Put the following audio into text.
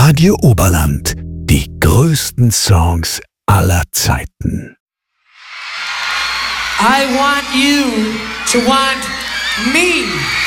Radio Oberland. Die größten Songs aller Zeiten. I want you to want me.